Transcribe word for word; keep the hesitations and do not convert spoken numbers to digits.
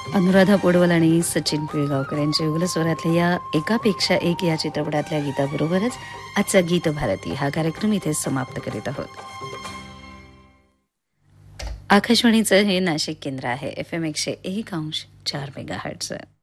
अनुराधा पौडवाल आणि सचिन पिळगावकर यांच्या युगल स्वरातल्या या एकापेक्षा एक या चित्रपटातल्या गीताबरोबरच आजचा गीत भारती हा कार्यक्रम इथे समाप्त करीत आहोत. आकाशवाणीचं हे नाशिक केंद्र आहे. एफ एम एकशे एक अंश चार मेगा हर्ट्झ.